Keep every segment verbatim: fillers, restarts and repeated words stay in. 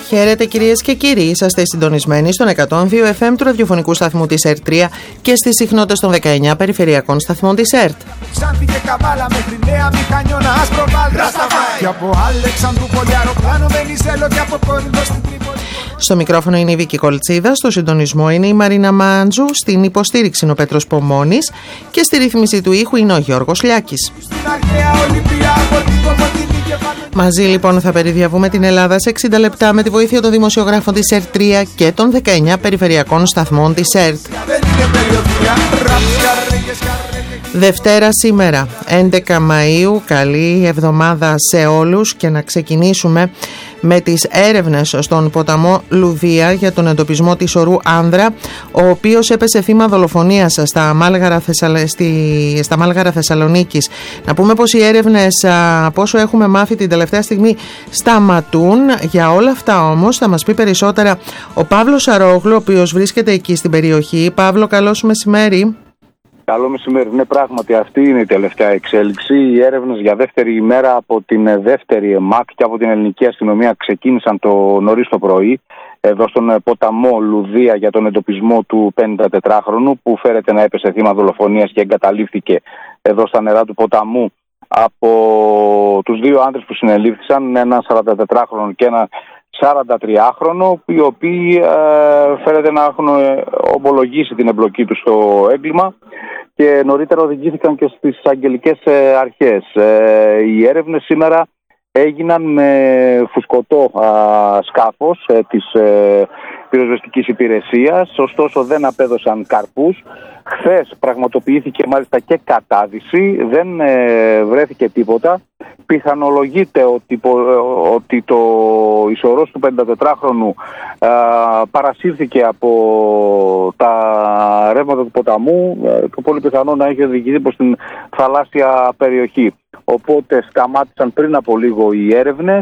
Χαίρετε κυρίες και κύριοι, είσαστε συντονισμένοι στον εκατόν δύο εφ εμ του ραδιοφωνικού σταθμού της ΕΡΤ τρία και στις συχνότητες των δεκαεννιά περιφερειακών σταθμών της ΕΡΤ. Στο μικρόφωνο είναι η Βίκη Κολτσίδα, στο συντονισμό είναι η Μαρίνα Μάντζου, στην υποστήριξη είναι ο Πέτρος Πομώνης και στη ρύθμιση του ήχου είναι ο Γιώργος Λιάκης. Μαζί λοιπόν θα περιδιαβούμε την Ελλάδα σε εξήντα λεπτά με τη βοήθεια των δημοσιογράφων της ΕΡΤ τρία και των δεκαεννιά περιφερειακών σταθμών της ΕΡΤ. Δευτέρα σήμερα, έντεκα Μαΐου, καλή εβδομάδα σε όλους και να ξεκινήσουμε με τις έρευνες στον ποταμό Λουδία για τον εντοπισμό της ορού Άνδρα, ο οποίος έπεσε θύμα δολοφονίας στα Μάλγαρα, Θεσσαλ... στη... στα Μάλγαρα Θεσσαλονίκης. Να πούμε πως οι έρευνες, από όσο έχουμε μάθει την τελευταία στιγμή, σταματούν. Για όλα αυτά όμως θα μας πει περισσότερα ο Παύλος Αρόγλου, ο οποίος βρίσκεται εκεί στην περιοχή. Παύλο, καλώς μεσημέρι. Καλό μεσημέρι. Ναι, πράγματι αυτή είναι η τελευταία εξέλιξη. Οι έρευνες για δεύτερη ημέρα από την δεύτερη ΕΜΑΚ και από την ελληνική αστυνομία ξεκίνησαν το νωρίς το πρωί εδώ στον ποταμό Λουδία για τον εντοπισμό του πενηντατετράχρονου που φέρεται να έπεσε θύμα δολοφονίας και εγκαταλείφθηκε εδώ στα νερά του ποταμού από τους δύο άντρες που συνελήφθησαν, ένα σαραντατετράχρονο και ένα σαραντατριάχρονο, οι οποίοι ε, φέρεται να έχουν ομολογήσει την εμπλοκή τους στο έγκλημα και νωρίτερα οδηγήθηκαν και στις αγγελικές ε, αρχές. Ε, οι έρευνες σήμερα έγιναν με φουσκωτό α, σκάφος ε, της ε, πυροσβεστικής υπηρεσίας, ωστόσο δεν απέδωσαν καρπούς. Χθες πραγματοποιήθηκε μάλιστα και κατάδυση, δεν ε, βρέθηκε τίποτα. Πιθανολογείται ότι, ότι το ισορρός του πενηντατετράχρονου ε, παρασύρθηκε από τα ρεύματα του ποταμού, ε, και πολύ πιθανό να έχει οδηγηθεί προς την θαλάσσια περιοχή. Οπότε σταμάτησαν πριν από λίγο οι έρευνες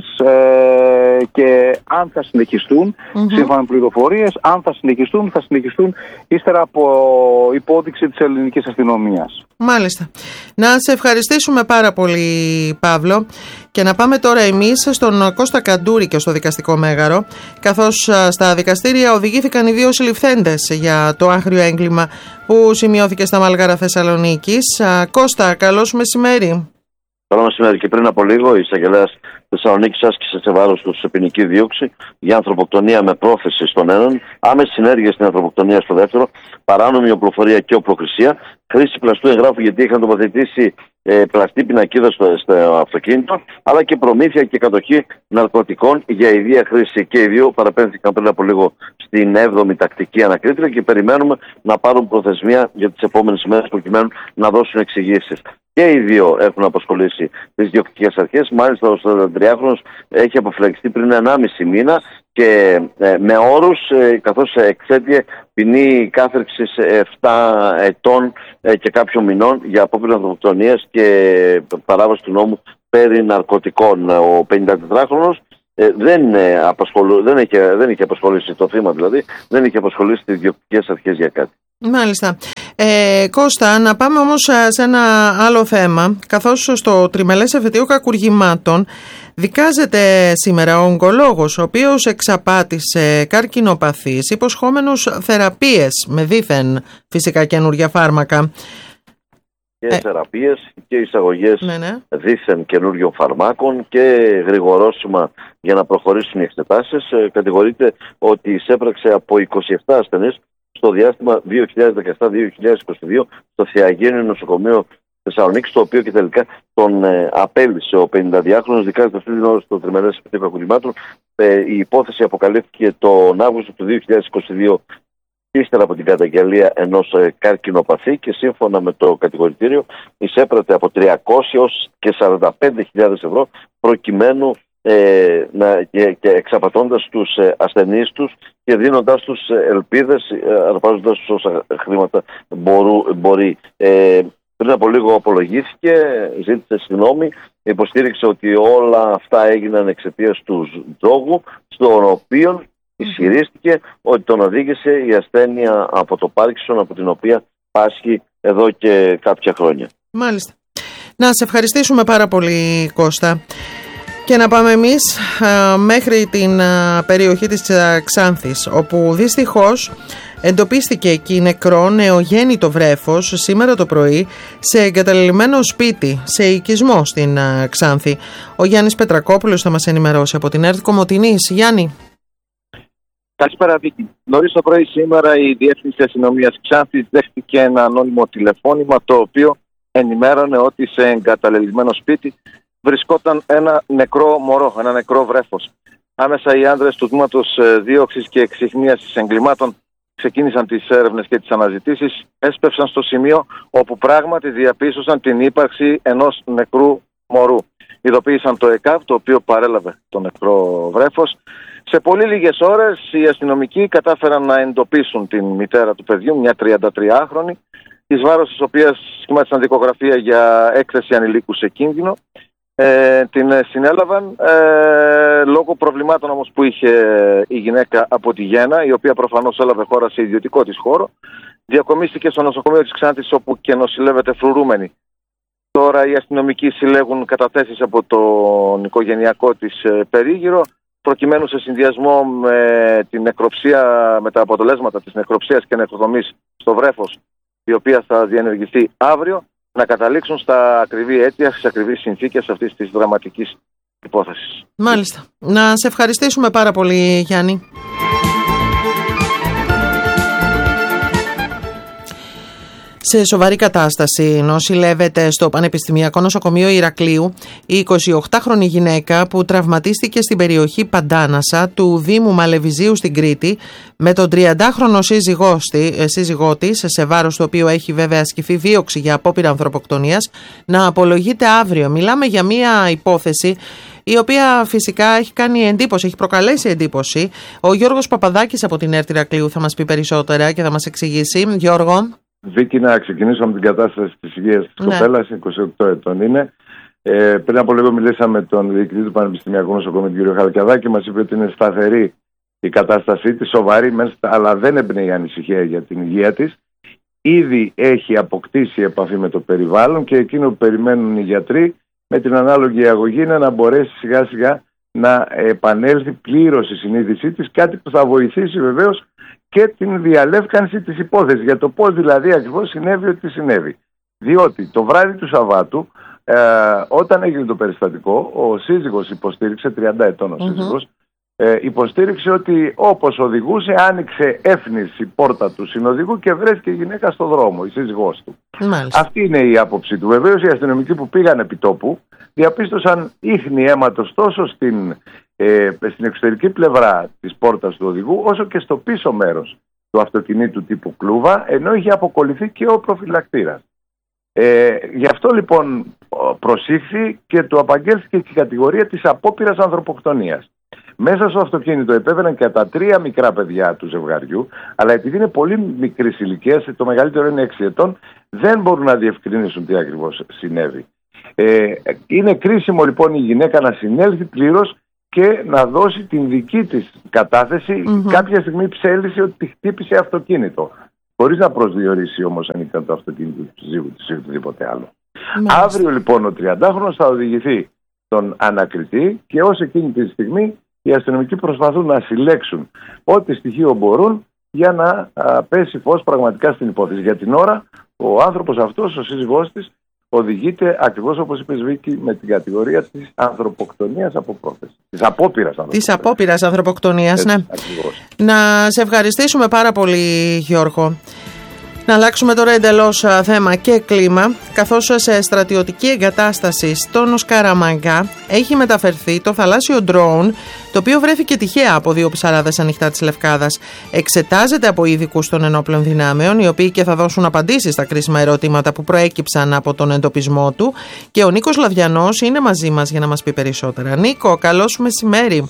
ε, και αν θα συνεχιστούν, mm-hmm. σύμφωνα με πληροφορίες, αν θα συνεχιστούν, θα συνεχιστούν ύστερα από υπόδειξη της ελληνικής αστυνομίας. Μάλιστα. Να σε ευχαριστήσουμε πάρα πολύ, Παύλο, και να πάμε τώρα εμείς στον Κώστα Καντούρη και στο δικαστικό μέγαρο, καθώς στα δικαστήρια οδηγήθηκαν οι δύο συλληφθέντες για το άγριο έγκλημα που σημειώθηκε στα Μάλγαρα Θεσσαλονίκης. Κώστα, καλώς μεσημέρι. Καλό μεσημέρι. Και πριν από λίγο, η εισαγγελέας Θεσσαλονίκης άσκησε σε βάρος του σε ποινική δίωξη για ανθρωποκτονία με πρόθεση στον έναν, άμεση συνέργεια στην ανθρωποκτονία στο δεύτερο, παράνομη οπλοφορία και οπλοχρησία, χρήση πλαστού εγγράφου γιατί είχαν τοποθετήσει ε, πλαστή πινακίδα στο, στο αυτοκίνητο, αλλά και προμήθεια και κατοχή ναρκωτικών για ιδία χρήση. Και οι δύο παραπέμφθηκαν πριν από λίγο στην έβδομη τακτική ανακρίτρια και περιμένουμε να πάρουν προθεσμία για τις επόμενες ημέρες προκειμένου να δώσουν εξηγήσεις. Και οι δύο έχουν απασχολήσει τις διοκτικές αρχές. Μάλιστα, ο σαραντατριάχρονος έχει αποφυλακιστεί πριν ενάμιση μήνα και ε, με όρους, ε, καθώς εξέτειε ποινή κάθερξης επτά ετών ε, και κάποιων μηνών για απόπειρα ανθρωποκτονίας και παράβαση του νόμου περί ναρκωτικών. Ο πενηντατετράχρονος ε, δεν, ε, απασχολου, δεν, έχει, δεν έχει απασχολήσει το θύμα, δηλαδή δεν έχει απασχολήσει τις διοκτικές αρχές για κάτι. Μάλιστα. Ε, Κώστα, να πάμε όμως σε ένα άλλο θέμα, καθώς στο τριμελές εφετείο κακουργημάτων δικάζεται σήμερα ο ογκολόγος, ο οποίος εξαπάτησε καρκινοπαθείς υποσχόμενους θεραπείες με δήθεν φυσικά καινούργια φάρμακα. Και ε, θεραπείες και εισαγωγές ναι, ναι. δήθεν καινούργιων φαρμάκων και γρηγορόσημα για να προχωρήσουν οι εξετάσεις. Ε, κατηγορείται ότι εισέπραξε από είκοσι επτά ασθενείς στο διάστημα δύο χιλιάδες δεκαεπτά δύο χιλιάδες είκοσι δύο στο Θεαγένειο Νοσοκομείο Θεσσαλονίκης, το οποίο και τελικά τον ε, απέλυσε. Ο πενηνταδυάχρονος δικάζεται αυτή την ώρα στο τριμελές εφετείο κακουργημάτων. Ε, η υπόθεση αποκαλύφθηκε τον Αύγουστο του δύο χιλιάδες είκοσι δύο ύστερα από την καταγγελία ενός ε, καρκινοπαθή και σύμφωνα με το κατηγορητήριο εισέπρατε από τριακόσιες έως και σαράντα πέντε χιλιάδες ευρώ προκειμένου Ε, να, και, και εξαπατώντας τους ε, ασθενείς τους και δίνοντάς τους ε, ελπίδες, ε, αρπάζοντας τους όσα χρήματα μπορού, μπορεί. Ε, πριν από λίγο απολογήθηκε, ζήτησε συγγνώμη, υποστήριξε ότι όλα αυτά έγιναν εξαιτίας του τζόγου, στον οποίο ισχυρίστηκε ότι τον οδήγησε η ασθένεια από το Πάρκινσον, από την οποία πάσχει εδώ και κάποια χρόνια. Μάλιστα. Να σε ευχαριστήσουμε πάρα πολύ, Κώστα. Και να πάμε εμείς α, μέχρι την α, περιοχή της α, Ξάνθης, όπου δυστυχώς εντοπίστηκε εκεί νεκρό νεογέννητο βρέφος σήμερα το πρωί σε εγκαταλελειμμένο σπίτι, σε οικισμό στην α, Ξάνθη. Ο Γιάννης Πετρακόπουλος θα μας ενημερώσει από την ΕΡΤ Κομοτηνής. Γιάννη. Καλησπέρα, Βίκη. Νωρίς το πρωί σήμερα η Διεύθυνση Αστυνομίας Ξάνθης δέχτηκε ένα ανώνυμο τηλεφώνημα, το οποίο ενημέρωνε ότι σε εγκαταλελειμμένο σπίτι βρισκόταν ένα νεκρό μωρό, ένα νεκρό βρέφος. Άμεσα οι άνδρες του τμήματος δίωξης και εξιχνίασης εγκλημάτων ξεκίνησαν τις έρευνες και τις αναζητήσεις, έσπευσαν στο σημείο όπου πράγματι διαπίστωσαν την ύπαρξη ενός νεκρού μωρού. Ειδοποίησαν το ΕΚΑΒ, το οποίο παρέλαβε το νεκρό βρέφος. Σε πολύ λίγες ώρες οι αστυνομικοί κατάφεραν να εντοπίσουν την μητέρα του παιδιού, μια τριαντατριάχρονη, εις βάρος της οποίας σχημάτισαν δικογραφία για έκθεση ανηλίκου σε κίνδυνο. Ε, την συνέλαβαν ε, λόγω προβλημάτων όμως που είχε η γυναίκα από τη Γέννα, η οποία προφανώς έλαβε χώρα σε ιδιωτικό της χώρο. Διακομίστηκε στο νοσοκομείο της Ξάνθης, όπου και νοσηλεύεται φρουρούμενη. Τώρα οι αστυνομικοί συλλέγουν καταθέσεις από τον οικογενειακό της ε, περίγυρο, προκειμένου σε συνδυασμό με, την νεκροψία, με τα αποτελέσματα της νεκροψίας και νεκροδομής στο βρέφος, η οποία θα διενεργηθεί αύριο, να καταλήξουν στα ακριβή αίτια, στις ακριβείς συνθήκες αυτής της δραματικής υπόθεσης. Μάλιστα. Να σε ευχαριστήσουμε πάρα πολύ, Γιάννη. Σε σοβαρή κατάσταση νοσηλεύεται στο Πανεπιστημιακό Νοσοκομείο Ηρακλείου η εικοσιοκτάχρονη γυναίκα που τραυματίστηκε στην περιοχή Παντάνασα του Δήμου Μαλεβιζίου στην Κρήτη με τον τριαντάχρονο σύζυγό της, σε βάρος του οποίου έχει βέβαια ασκηθεί δίωξη για απόπειρα ανθρωποκτονίας, να απολογείται αύριο. Μιλάμε για μια υπόθεση η οποία φυσικά έχει κάνει εντύπωση, έχει προκαλέσει εντύπωση. Ο Γιώργος Παπαδάκης από την ΕΡΤ Ηρακλείου θα μας πει περισσότερα και θα μας εξηγήσει. Γιώργο. Βίκη, να ξεκινήσω με την κατάσταση της υγείας της ναι. κοπέλας, είκοσι οκτώ ετών είναι. Ε, πριν από λίγο μιλήσαμε με τον διοικητή του Πανεπιστημιακού Νοσοκομείου, τον κύριο Χαλκιαδάκη, μας είπε ότι είναι σταθερή η κατάστασή της, σοβαρή, αλλά δεν εμπνέει ανησυχία για την υγεία της. Ήδη έχει αποκτήσει επαφή με το περιβάλλον και εκείνο που περιμένουν οι γιατροί με την ανάλογη αγωγή είναι να μπορέσει σιγά σιγά να επανέλθει πλήρως η συνείδησή της, κάτι που θα βοηθήσει βεβαίως και την διαλεύκανση της υπόθεσης, για το πώς δηλαδή ακριβώς συνέβη ότι συνέβη. Διότι το βράδυ του Σαββάτου, ε, όταν έγινε το περιστατικό, ο σύζυγος υποστήριξε, τριάντα ετών ο mm-hmm. σύζυγος, ε, υποστήριξε ότι όπως οδηγούσε άνοιξε έφνης η πόρτα του συνοδηγού και βρέθηκε η γυναίκα στο δρόμο, η σύζυγός του. Μάλιστα. Αυτή είναι η άποψη του. Βεβαίως οι αστυνομικοί που πήγαν επί τόπου διαπίστωσαν ίχνη αίματος τόσο στην, ε, στην εξωτερική πλευρά της πόρτας του οδηγού, όσο και στο πίσω μέρος του αυτοκινήτου τύπου κλούβα, ενώ είχε αποκολληθεί και ο προφυλακτήρας. Ε, γι' αυτό λοιπόν προσήχθη και του απαγγέλθηκε και η κατηγορία της απόπειρας ανθρωποκτονίας. Μέσα στο αυτοκίνητο επέβαιναν και τα τρία μικρά παιδιά του ζευγαριού, αλλά επειδή είναι πολύ μικρής ηλικίας, το μεγαλύτερο είναι έξι ετών, δεν μπορούν να διευκρινίσουν τι ακριβώς συνέβη. Ε, είναι κρίσιμο λοιπόν η γυναίκα να συνέλθει πλήρως και να δώσει την δική της κατάθεση. Mm-hmm. Κάποια στιγμή ψέλισε ότι τη χτύπησε αυτοκίνητο, χωρίς να προσδιορίσει όμως αν ήταν το αυτοκίνητο του συζύγου της ή οτιδήποτε άλλο. Mm-hmm. Αύριο λοιπόν ο τριαντάχρονος θα οδηγηθεί στον ανακριτή και ως εκείνη τη στιγμή οι αστυνομικοί προσπαθούν να συλλέξουν ό,τι στοιχείο μπορούν για να α, πέσει φως πραγματικά στην υπόθεση. Για την ώρα ο άνθρωπος αυτός, ο σύζυγός της, οδηγείται ακριβώς όπως είπες Βίκη με την κατηγορία της ανθρωποκτονίας από πρόθεση. Της απόπειρας ανθρωποκτονίας. Της απόπειρας ανθρωποκτονίας, ναι. Ακριβώς. Να σε ευχαριστήσουμε πάρα πολύ, Γιώργο. Να αλλάξουμε τώρα εντελώς θέμα και κλίμα, καθώς σε στρατιωτική εγκατάσταση στον Σκαραμαγκά έχει μεταφερθεί το θαλάσσιο ντρόουν, το οποίο βρέθηκε τυχαία από δύο ψαράδες ανοιχτά της Λευκάδας. Εξετάζεται από ειδικούς των ενόπλων δυνάμεων, οι οποίοι και θα δώσουν απαντήσεις στα κρίσιμα ερωτήματα που προέκυψαν από τον εντοπισμό του. Και ο Νίκος Λαδιανός είναι μαζί μας για να μας πει περισσότερα. Νίκο, καλό σου μεσημέρι.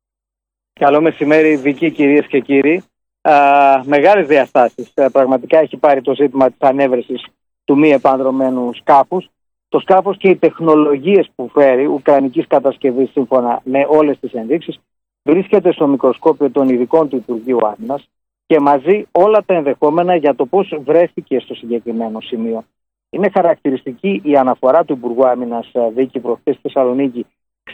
Καλό μεσημέρι, Βίκη, κυρίες και κύριοι. Uh, μεγάλες διαστάσεις. Uh, πραγματικά έχει πάρει το ζήτημα της ανέβρεσης του μη επανδρωμένου σκάφους. Το σκάφος και οι τεχνολογίες που φέρει, ουκρανικής κατασκευής σύμφωνα με όλες τις ενδείξεις, βρίσκεται στο μικροσκόπιο των ειδικών του Υπουργείου Άμυνας και μαζί όλα τα ενδεχόμενα για το πώς βρέθηκε στο συγκεκριμένο σημείο. Είναι χαρακτηριστική η αναφορά του Υπουργού Άμυνας Βίκη προχθές στη Θεσσαλονίκη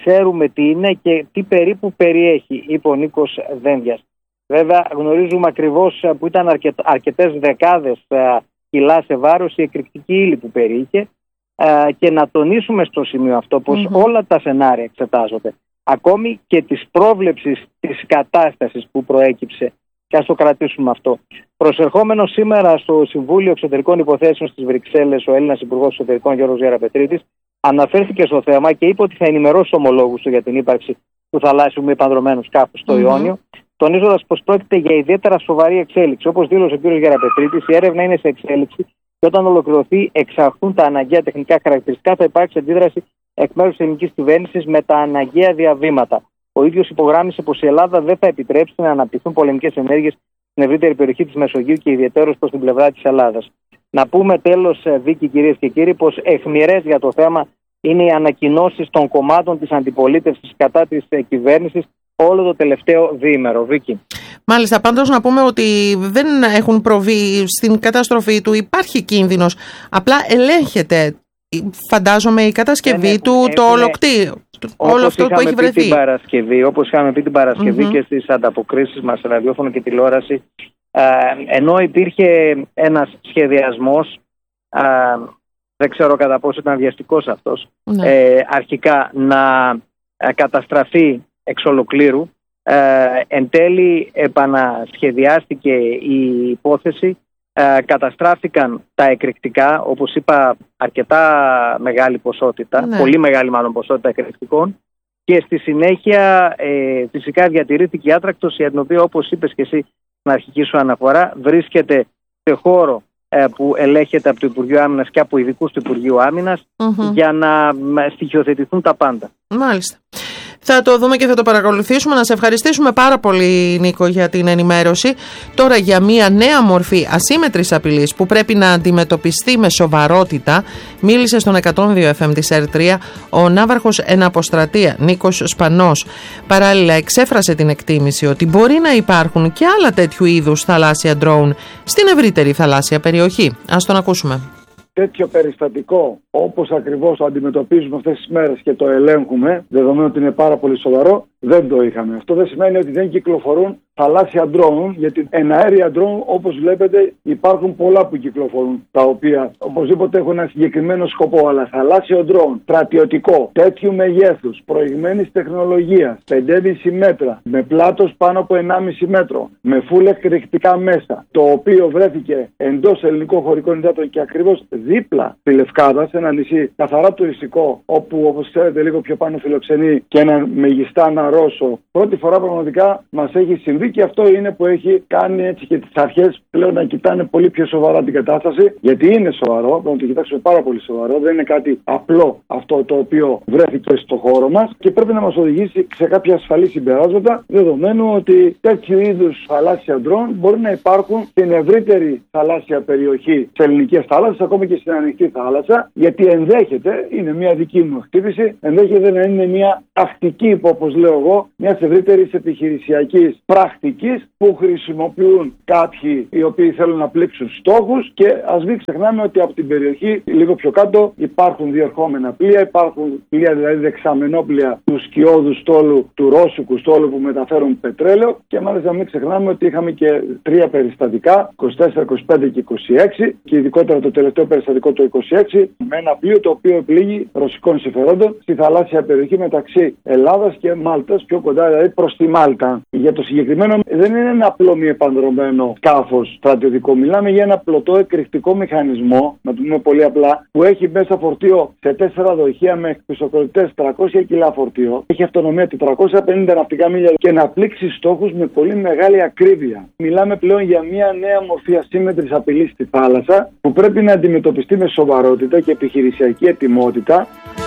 ξέρουμε τι είναι και τι περίπου περιέχει, είπε ο Νίκος Δένδιας. Βέβαια γνωρίζουμε ακριβώς που ήταν αρκε, αρκετές δεκάδες uh, κιλά σε βάρος η εκρηκτική ύλη που περιείχε uh, και να τονίσουμε στο σημείο αυτό πως mm-hmm. όλα τα σενάρια εξετάζονται. Ακόμη και της πρόβλεψης της κατάστασης που προέκυψε, και ας το κρατήσουμε αυτό. Προσερχόμενος σήμερα στο Συμβούλιο Εξωτερικών Υποθέσεων στις Βρυξέλλες, ο Έλληνας Υπουργός Εξωτερικών Γιώργος Γεραπετρίτης αναφέρθηκε στο θέμα και είπε ότι θα ενημερώσει τους ομολόγους του για την ύπαρξη του θαλάσσιου μη επανδρωμένου σκάφους στο mm-hmm. Ιόνιο, τονίζοντας πως πρόκειται για ιδιαίτερα σοβαρή εξέλιξη. Όπως δήλωσε ο κ. Γεραπετρίτης, η έρευνα είναι σε εξέλιξη και όταν ολοκληρωθεί, εξαχθούν τα αναγκαία τεχνικά χαρακτηριστικά, θα υπάρξει αντίδραση εκ μέρους της ελληνικής κυβέρνησης με τα αναγκαία διαβήματα. Ο ίδιος υπογράμμισε πως η Ελλάδα δεν θα επιτρέψει να αναπτυχθούν πολεμικές ενέργειες στην ευρύτερη περιοχή της Μεσογείου και ιδιαιτέρως προς την πλευρά της Ελλάδας. Να πούμε τέλος, Βίκη, κυρίες και κύριοι, πως αιχμηρές για το θέμα είναι οι ανακοινώσεις των κομμάτων της αντιπολίτευσης κατά της κυβέρνησης όλο το τελευταίο διήμερο. Βίκη. Μάλιστα, πάντως να πούμε ότι δεν έχουν προβεί στην καταστροφή του, υπάρχει κίνδυνος, απλά ελέγχεται, φαντάζομαι, η κατασκευή ε, του, ε, το ε, ολοκτήριο, όλο αυτό που έχει βρεθεί. Την Παρασκευή, όπως είχαμε πει την Παρασκευή mm-hmm. και στις ανταποκρίσεις μας σε ραδιόφωνο και τηλεόραση, ε, ενώ υπήρχε ένας σχεδιασμός, ε, δεν ξέρω κατά πόσο ήταν βιαστικός αυτός, mm-hmm. ε, αρχικά να ε, καταστραφεί εξ ολοκλήρου. Ε, εν τέλει επανασχεδιάστηκε η υπόθεση, ε, καταστράφηκαν τα εκρηκτικά, όπως είπα αρκετά μεγάλη ποσότητα, ναι. πολύ μεγάλη μάλλον ποσότητα εκρηκτικών, και στη συνέχεια ε, φυσικά διατηρήθηκε η άτρακτος, για την οποία, όπως είπες και εσύ στην αρχική σου αναφορά, βρίσκεται σε χώρο ε, που ελέγχεται από το Υπουργείο Άμυνας και από ειδικούς του Υπουργείου Άμυνας mm-hmm. για να στοιχειοθετηθούν τα πάντα. Μάλιστα. Θα το δούμε και θα το παρακολουθήσουμε. Να σε ευχαριστήσουμε πάρα πολύ, Νίκο, για την ενημέρωση. Τώρα για μια νέα μορφή ασύμμετρης απειλής που πρέπει να αντιμετωπιστεί με σοβαρότητα, μίλησε στον εκατόν δύο εφ εμ της ΕΡ τρία ο ναύαρχος εν αποστρατεία Νίκος Σπανός. Παράλληλα εξέφρασε την εκτίμηση ότι μπορεί να υπάρχουν και άλλα τέτοιου είδους θαλάσσια ντρόουν στην ευρύτερη θαλάσσια περιοχή. Ας τον ακούσουμε. Τέτοιο περιστατικό, όπως ακριβώς το αντιμετωπίζουμε αυτές τις μέρες και το ελέγχουμε, δεδομένου ότι είναι πάρα πολύ σοβαρό, δεν το είχαμε. Αυτό δεν σημαίνει ότι δεν κυκλοφορούν θαλάσσια ντρόουν, γιατί εναέρια ντρόουν, όπως βλέπετε, υπάρχουν πολλά που κυκλοφορούν, τα οποία οπωσδήποτε έχουν ένα συγκεκριμένο σκοπό. Αλλά θαλάσσιο ντρόουν, στρατιωτικό, τέτοιου μεγέθους, προηγμένης τεχνολογίας, πέντε κόμμα πέντε μέτρα, με πλάτος πάνω από ενάμιση μέτρο, με φουλ εκρηκτικά μέσα, το οποίο βρέθηκε εντός ελληνικών χωρικών υδάτων και ακριβώς δίπλα στη Λευκάδα, σε ένα νησί καθαρά τουριστικό, όπου, όπως ξέρετε, λίγο πιο πάνω φιλοξενεί και ένα μεγιστάνα Ρώσο. Πρώτη φορά πραγματικά μας έχει συμβεί και αυτό είναι που έχει κάνει έτσι και τις αρχές πλέον να κοιτάνε πολύ πιο σοβαρά την κατάσταση, γιατί είναι σοβαρό, πρέπει να το κοιτάξουμε πάρα πολύ σοβαρό, δεν είναι κάτι απλό αυτό το οποίο βρέθηκε στο χώρο μας και πρέπει να μας οδηγήσει σε κάποια ασφαλή συμπεράσματα, δεδομένου ότι τέτοιου είδους θαλάσσια ντρόουν μπορεί να υπάρχουν στην ευρύτερη θαλάσσια περιοχή της ελληνικής θάλασσας, ακόμη και στην ανοιχτή θάλασσα, γιατί ενδέχεται, είναι μια δική μου εκτίμηση, ενδέχεται να είναι μια τακτική, όπως λέω εγώ, μια ευρύτερη επιχειρησιακής πρακτικής που χρησιμοποιούν κάποιοι οι οποίοι θέλουν να πλήξουν στόχους. Και ας μην ξεχνάμε ότι από την περιοχή λίγο πιο κάτω υπάρχουν διερχόμενα πλοία, υπάρχουν πλοία δηλαδή δεξαμενόπλοια του σκιώδου στόλου, του ρώσικου στόλου που μεταφέρουν πετρέλαιο. Και μάλιστα μην ξεχνάμε ότι είχαμε και τρία περιστατικά, είκοσι τέσσερα, είκοσι πέντε και είκοσι έξι, και ειδικότερα το τελευταίο περιστατικό το είκοσι έξι, με ένα πλοίο το οποίο πλήγει ρωσικών συμφερόντων στη θαλάσσια περιοχή μεταξύ Ελλάδας και Μάλτας, πιο κοντά δηλαδή προς τη Μάλτα. Για το συγκεκριμένο δεν είναι ένα απλό μη επανδρωμένο σκάφος στρατιωτικό. Μιλάμε για ένα πλωτό εκρηκτικό μηχανισμό, να το πούμε πολύ απλά, που έχει μέσα φορτίο σε τέσσερα δοχεία με εκπισοκροτητές τριακόσια κιλά φορτίο. Έχει αυτονομία τετρακόσια πενήντα ναυτικά μίλια και να πλήξει στόχους με πολύ μεγάλη ακρίβεια. Μιλάμε πλέον για μια νέα μορφή ασύμμετρης απειλής στη θάλασσα που πρέπει να αντιμετωπιστεί με σοβαρότητα και επιχειρησιακή ετοιμότητα.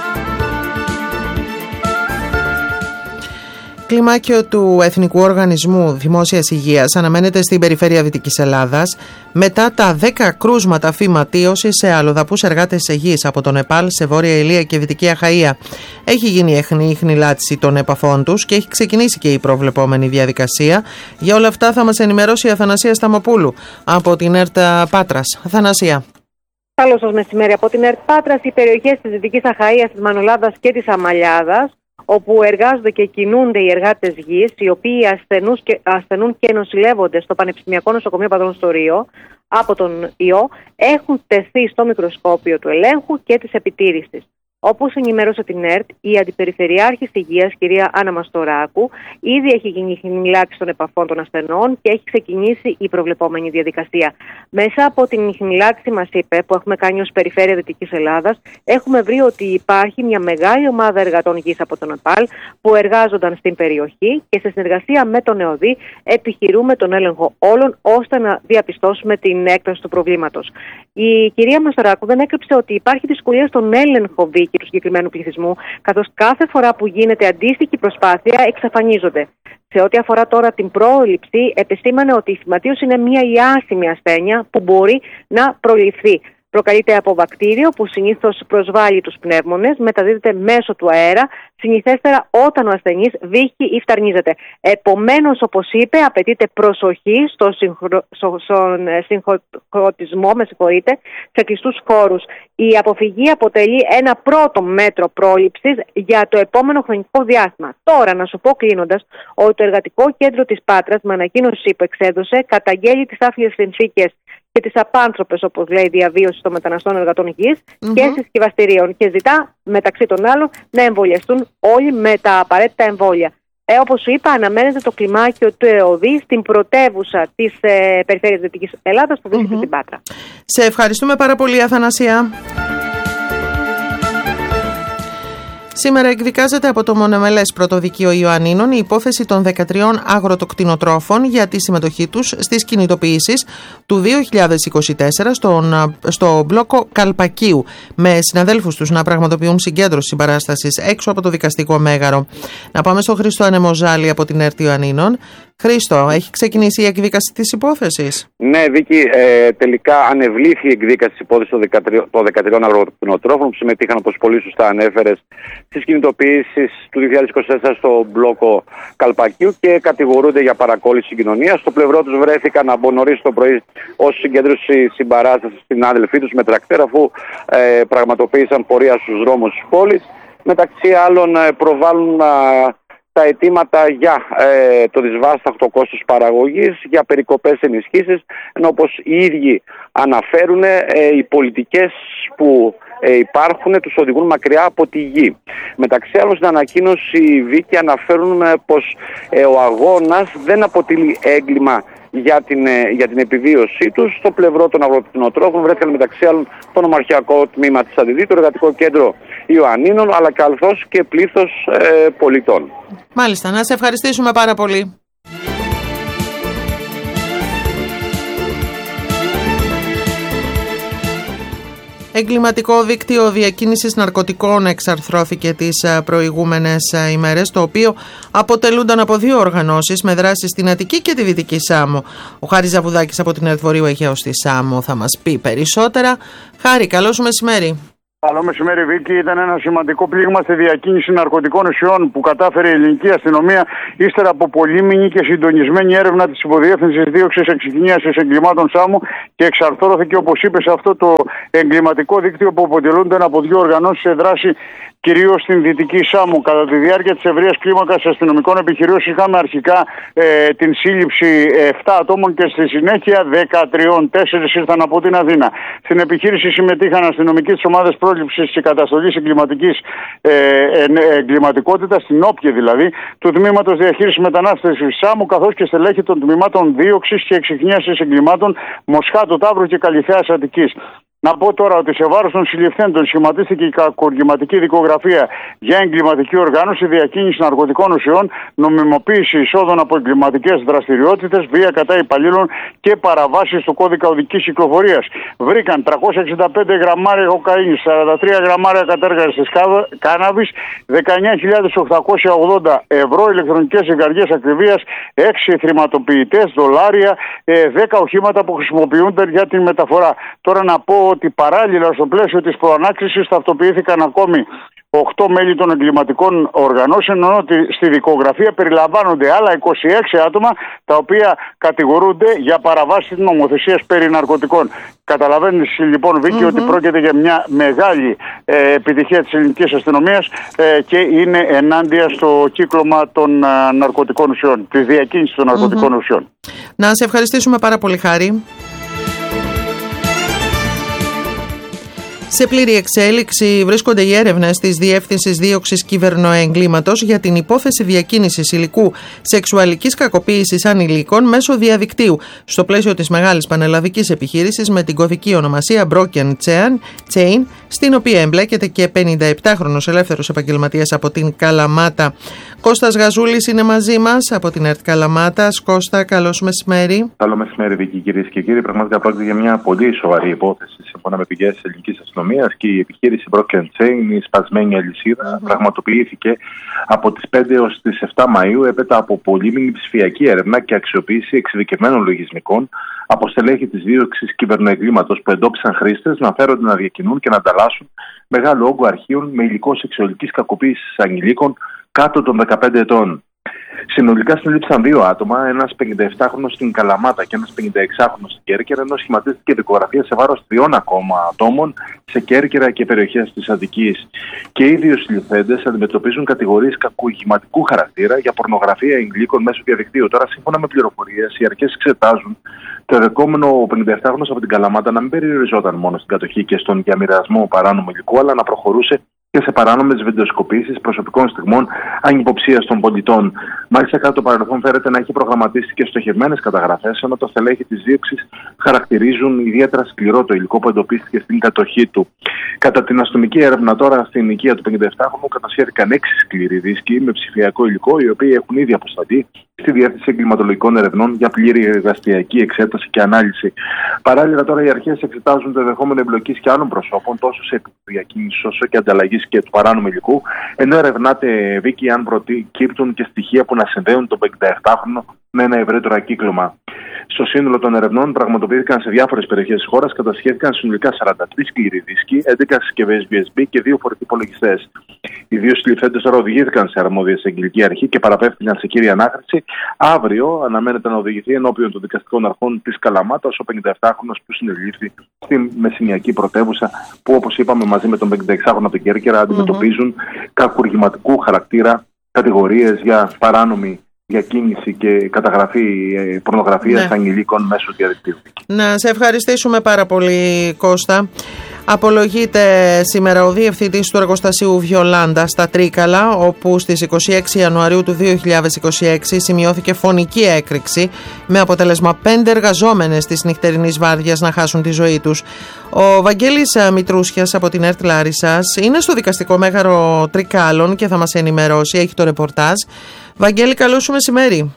Κλιμάκιο του Εθνικού Οργανισμού Δημόσιας Υγείας αναμένεται στην περιφέρεια Δυτικής Ελλάδας μετά τα δέκα κρούσματα φυματίωσης σε αλλοδαπούς εργάτες γης από τον Νεπάλ σε Βόρεια Ηλία και Δυτική Αχαΐα. Έχει γίνει η χνηλάτιση των επαφών τους και έχει ξεκινήσει και η προβλεπόμενη διαδικασία. Για όλα αυτά θα μας ενημερώσει η Αθανασία Σταμοπούλου από την ΕΡΤ Πάτρας. Αθανασία. Καλώς σας μεσημέρι. Από την ΕΡΤ Πάτρας, οι περιοχές της Δυτικής Αχαΐας, της Μανολάδας και της Αμαλιάδας, όπου εργάζονται και κινούνται οι εργάτες γης, οι οποίοι ασθενούν και, ασθενούν και νοσηλεύονται στο Πανεπιστημιακό Νοσοκομείο Πατρών στο Ρίο από τον ιό, έχουν τεθεί στο μικροσκόπιο του ελέγχου και της επιτήρησης. Όπως ενημέρωσε την ΕΡΤ, η Αντιπεριφερειάρχης Υγείας, κυρία Άννα Μαστοράκου, ήδη έχει γίνει χνηλάξη των επαφών των ασθενών και έχει ξεκινήσει η προβλεπόμενη διαδικασία. Μέσα από την χνηλάξη, μας είπε, που έχουμε κάνει ως Περιφέρεια Δυτικής Ελλάδας, έχουμε βρει ότι υπάρχει μια μεγάλη ομάδα εργατών γης από τον ΕΠΑΛ που εργάζονταν στην περιοχή και σε συνεργασία με τον ΕΟΔΗ επιχειρούμε τον έλεγχο όλων ώστε να διαπιστώσουμε την έκταση του προβλήματος. Η κυρία Μαστοράκου δεν έκρυψε ότι υπάρχει δυσκολία στον έλεγχο δίκη του συγκεκριμένου πληθυσμού, καθώς κάθε φορά που γίνεται αντίστοιχη προσπάθεια εξαφανίζονται. Σε ό,τι αφορά τώρα την πρόληψη, επισήμανε ότι η φυματίωση είναι μια ιάσιμη ασθένεια που μπορεί να προληφθεί. Προκαλείται από βακτήριο που συνήθως προσβάλλει τους πνεύμονες, μεταδίδεται μέσω του αέρα, συνηθέστερα όταν ο ασθενής βύχει ή φταρνίζεται. Επομένως, όπως είπε, απαιτείται προσοχή στο συγχρο... στον συγχρονισμό, με συγχωρείτε, σε κλειστούς χώρους. Η αποφυγή αποτελεί ένα πρώτο μέτρο πρόληψης για το επόμενο χρονικό διάστημα. Τώρα, να σου πω κλείνοντας, ότι το Εργατικό Κέντρο της Πάτρας, με ανακοίνωση που εξέδωσε, καταγγέλει τις άφλιες συνθήκες και τις απάνθρωπες, όπως λέει, διαβίωση των μεταναστών εργατών γης mm-hmm. και συσκευαστηρίων και ζητά, μεταξύ των άλλων, να εμβολιαστούν όλοι με τα απαραίτητα εμβόλια. Ε, όπως σου είπα, αναμένεται το κλιμάκιο του ΕΟΔΗ στην πρωτεύουσα της ε, Περιφέρειας Δυτικής Ελλάδας που βρίσκεται mm-hmm. στην Πάτρα. Σε ευχαριστούμε πάρα πολύ, Αθανασία. Σήμερα εκδικάζεται από το Μονομελές Πρωτοδικείο Ιωαννίνων η υπόθεση των δεκατριών αγροτοκτηνοτρόφων για τη συμμετοχή τους στις κινητοποιήσεις του δύο χιλιάδες είκοσι τέσσερα στον, στο μπλόκο Καλπακίου, με συναδέλφους τους να πραγματοποιούν συγκέντρωση συμπαράστασης έξω από το δικαστικό μέγαρο. Να πάμε στον Χρήστο Ανεμοζάλη από την ΕΡΤ Ιωαννίνων. Χρήστο, έχει ξεκινήσει η εκδίκαση της υπόθεσης? Ναι, Βίκη, ε, τελικά ανεβλήθη η εκδίκαση της υπόθεσης των δεκατριών αγροτοκτηνοτρόφων που συμμετείχαν, όπως πολύ σωστά ανέφερες, στις κινητοποιήσεις του δύο χιλιάδες είκοσι τέσσερα στο μπλόκο Καλπακίου και κατηγορούνται για παρακόλληση συγκοινωνίας. Στο πλευρό τους βρέθηκαν από νωρίς το πρωί ως συγκέντρωση συμπαράσταση στην άδελφή τους με τρακτέρ, αφού ε, πραγματοποίησαν πορεία στους δρόμους της πόλης. Μεταξύ άλλων, ε, προβάλλουν ε, τα αιτήματα για ε, το δυσβάσταχτο κόστος παραγωγής, για περικοπές ενισχύσεις, ενώ όπως οι ίδιοι αναφέρουν, ε, οι πολιτικές που ε, υπάρχουν τους οδηγούν μακριά από τη γη. Μεταξύ άλλων, στην ανακοίνωση οι Βίκοι αναφέρουν ε, πως ε, ο αγώνας δεν αποτελεί έγκλημα για την, ε, για την επιβίωσή τους. Στο πλευρό των αγροτοκτηνοτρόφων βρέθηκαν μεταξύ άλλων το νομαρχιακό τμήμα της Αντιδί, το Εργατικό Κέντρο Ιωαννίνων, αλλά καθώς και πλήθος ε, πολιτών. Μάλιστα, να σε ευχαριστήσουμε πάρα πολύ. Εγκληματικό δίκτυο διακίνησης ναρκωτικών εξαρθρώθηκε τις προηγούμενες ημέρες, το οποίο αποτελούνταν από δύο οργανώσεις με δράση στην Αττική και τη Δυτική Σάμο. Ο Χάρης Ζαβουδάκης από την ΕΡΤ Βορείου Αιγαίου στη Σάμο θα μας πει περισσότερα. Χάρη, καλό σου μεσημέρι. Καλό μεσημέρι, Βίκη. Ήταν ένα σημαντικό πλήγμα στη διακίνηση ναρκωτικών ουσιών που κατάφερε η ελληνική αστυνομία ύστερα από πολύμηνη και συντονισμένη έρευνα της Υποδιεύθυνσης Δίωξης Εξυχνίασης Εγκλημάτων Σάμου και εξαρθρώθηκε, όπως είπε, σε αυτό το εγκληματικό δίκτυο που αποτελούνται από δύο οργανώσεις σε δράση κυρίως στην Δυτική Σάμου. Κατά τη διάρκεια της ευρείας κλίμακας αστυνομικών επιχειρήσεων είχαμε αρχικά ε, την σύλληψη επτά ατόμων και στη συνέχεια δεκατρία, τέσσερις ήρθαν από την Αθήνα. Στην επιχείρηση συμμετείχαν αστυνομικοί της ομάδας πρόληψης και καταστολής εγκληματικής ε, ε, εγκληματικότητας, στην Όπια δηλαδή, του Τμήματος Διαχείρισης Μετανάστευσης Σάμου, καθώς και στελέχη των τμήματων δίωξης και εξυχνίασης εγκλημάτων Μοσχάτου, Ταύρου και Καλυθέας Αττικής. Να πω τώρα ότι σε βάρος των συλληφθέντων σχηματίστηκε η κακουργηματική δικογραφία για εγκληματική οργάνωση, διακίνηση ναρκωτικών ουσιών, νομιμοποίηση εισόδων από εγκληματικές δραστηριότητες, βία κατά υπαλλήλων και παραβάσεις στο κώδικα οδικής κυκλοφορίας. Βρήκαν τριακόσια εξήντα πέντε γραμμάρια κοκαίνης, σαράντα τρία γραμμάρια κατέργασης κάναβης, δεκαεννιά χιλιάδες οκτακόσια ογδόντα ευρώ, ηλεκτρονικές ζυγαριές ακριβίας, έξι θρηματοποιητές, δολάρια, δέκα οχήματα που χρησιμοποιούνται για την μεταφορά. Τώρα να πω ότι παράλληλα στο πλαίσιο της προανάκρισης ταυτοποιήθηκαν ακόμη οκτώ μέλη των εγκληματικών οργανώσεων, ενώ στη δικογραφία περιλαμβάνονται άλλα είκοσι έξι άτομα τα οποία κατηγορούνται για παραβάση της νομοθεσίας περί ναρκωτικών. Καταλαβαίνεις λοιπόν, Βίκη, mm-hmm. ότι πρόκειται για μια μεγάλη ε, επιτυχία της ελληνικής αστυνομίας ε, και είναι ενάντια στο κύκλωμα των ε, ναρκωτικών ουσιών, της διακίνησης των ναρκωτικών mm-hmm. ουσιών. Να σε ευχαριστήσουμε πάρα πολύ, Χάρη. Σε πλήρη εξέλιξη βρίσκονται οι έρευνες της Διεύθυνσης Δίωξης Κυβερνοεγκλήματος για την υπόθεση διακίνησης υλικού σεξουαλικής κακοποίησης ανηλίκων μέσω διαδικτύου, στο πλαίσιο της μεγάλης πανελλαδικής επιχείρησης με την κωδική ονομασία Broken Chain, στην οποία εμπλέκεται και πενηνταεπτάχρονος ελεύθερος επαγγελματίας από την Καλαμάτα. Κώστας Γαζούλης είναι μαζί μας από την ΕΡΤ Καλαμάτας. Κώστα, καλώς μεσημέρι. Καλό μεσημέρι, Βίκη, κυρίες και κύριοι. Πραγματικά πρόκειται για μια πολύ σοβαρή υπόθεση, σύμφωνα με πηγές της ελληνικής αστυνομίας, και η επιχείρηση Broken Chain, η σπασμένη αλυσίδα, mm-hmm. πραγματοποιήθηκε από τις πέντε έως τις επτά Μαΐου, έπειτα από πολύμηνη ψηφιακή έρευνα και αξιοποίηση εξειδικευμένων λογισμικών από στελέχη της δίωξης κυβερνοεγκλήματος που εντόπισαν χρήστες να φέρονται να διακινούν και να ανταλλάσσουν μεγάλο όγκο αρχείων με υλικό σεξουαλικής κακοποίησης ανηλίκων κάτω των δεκαπέντε ετών. Συνολικά συνελήφθησαν δύο άτομα, ένας πενηνταεπτάχρονος στην Καλαμάτα και ένας πενηνταεξάχρονος στην Κέρκυρα, ενώ σχηματίστηκε δικογραφία σε βάρος τριών ακόμα ατόμων σε Κέρκυρα και περιοχές της Αττικής. Και οι δύο συλληφθέντες αντιμετωπίζουν κατηγορίες κακουργηματικού χαρακτήρα για πορνογραφία ενηλίκων μέσω διαδικτύου. Τώρα, σύμφωνα με πληροφορίες, οι αρχές εξετάζουν το ενδεχόμενο ο πενηνταεπτάχρονος από την Καλαμάτα να μην περιοριζόταν μόνο στην κατοχή και στον διαμοιρασμό παράνομου υλικού, αλλά να προχωρούσε και σε παράνομες βιντεοσκοπήσεις προσωπικών στιγμών ανυποψίας των πολιτών. Μάλιστα, κατά το παρελθόν φέρεται να έχει προγραμματίσει και στοχευμένες καταγραφές, ενώ το στελέχη της δίωξης χαρακτηρίζουν ιδιαίτερα σκληρό το υλικό που εντοπίστηκε στην κατοχή του. Κατά την αστυνομική έρευνα, τώρα στην οικία του πενηνταεπτάχρονου κατασχέθηκαν έξι σκληροί δίσκοι με ψηφιακό υλικό, οι οποίοι έχουν ήδη αποσταλεί στη Διεύθυνση Εγκληματολογικών Ερευνών για πλήρη εργαστηριακή εξέταση και ανάλυση. Παράλληλα, τώρα οι αρχές εξετάζουν το ενδεχόμενο εμπλοκής και άλλων προσώπων, τόσο σε επίπεδο διακίνησης όσο και ανταλλαγής και του παράνομου υλικού, ενώ ερευνάται, Βίκη, αν προκύπτουν και στοιχεία που να συνδέουν τον πενηνταεπτάχρονο με ένα ευρύτερο ακύκλωμα. Στο σύνολο των ερευνών πραγματοποιήθηκαν σε διάφορες περιοχές της χώρας, κατασχέθηκαν συνολικά σαράντα τρεις σκληροί δίσκοι, έντεκα συσκευές γιου ες μπι και δύο φορητοί υπολογιστές. Οι δύο συλληφθέντες τώρα οδηγήθηκαν σε αρμόδια εγκλητική αρχή και παραπέμφθηκαν σε κύρια ανάκριση. Αύριο αναμένεται να οδηγηθεί ενώπιον των δικαστικών αρχών της Καλαμάτας ο πενηνταεπτάχρονος που συνελήφθη στη μεσηνιακή πρωτεύουσα, που, όπως είπαμε, μαζί με τον πενηνταεξάχρονο από την Κέρκυρα αντιμετωπίζουν mm-hmm. κακουργηματικού χαρακτήρα κατηγορίες για παράνομη διακίνηση και καταγραφή ε, πορνογραφίας ναι. ανηλίκων μέσω διαδικτύου. Να σε ευχαριστήσουμε πάρα πολύ, Κώστα. Απολογείται σήμερα ο διευθυντής του εργοστασίου Βιολάντα στα Τρίκαλα, όπου στις είκοσι έξι Ιανουαρίου του δύο χιλιάδες είκοσι έξι σημειώθηκε φωνική έκρηξη με αποτέλεσμα πέντε εργαζόμενες της νυχτερινής βάρδιας να χάσουν τη ζωή τους. Ο Βαγγέλης Μητρούσιας από την ΕΡΤ Λάρισσας είναι στο δικαστικό μέγαρο Τρικάλων και θα μας ενημερώσει, έχει το ρεπορτάζ. Βαγγέλη, καλό σου μεσημέρι.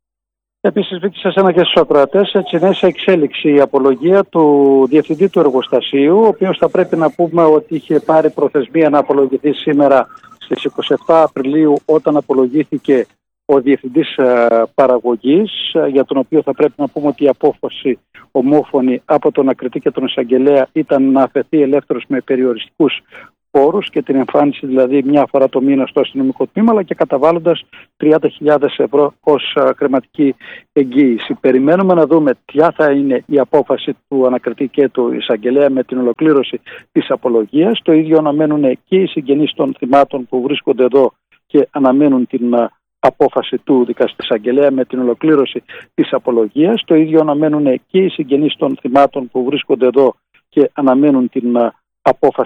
Επίσης, Βίκη, σε εσένα και στους ακροατές, έτσι είναι σε εξέλιξη η απολογία του διευθυντή του εργοστασίου, ο οποίος θα πρέπει να πούμε ότι είχε πάρει προθεσμία να απολογηθεί σήμερα στις είκοσι επτά Απριλίου, όταν απολογήθηκε ο διευθυντής παραγωγής, για τον οποίο θα πρέπει να πούμε ότι η απόφαση ομόφωνη από τον ακριτή και τον εισαγγελέα ήταν να αφαιθεί ελεύθερος με περιοριστικούς πόρους και την εμφάνιση δηλαδή μια φορά το μήνα στο αστυνομικό τμήμα, αλλά και καταβάλλοντας τριάντα χιλιάδες ευρώ ως κρατική εγγύηση. Περιμένουμε να δούμε ποια θα είναι η απόφαση του ανακριτή και του εισαγγελέα με την ολοκλήρωση της απολογίας. Το ίδιο αναμένουν και οι συγγενείς των θυμάτων που βρίσκονται εδώ και αναμένουν την απόφαση του δικαστή εισαγγελέα με την ολοκλήρωση της απολογίας. Το ίδιο αναμένουν και οι συγγενείς των θυμάτων που βρίσκονται εδώ και αναμένουν την απόφαση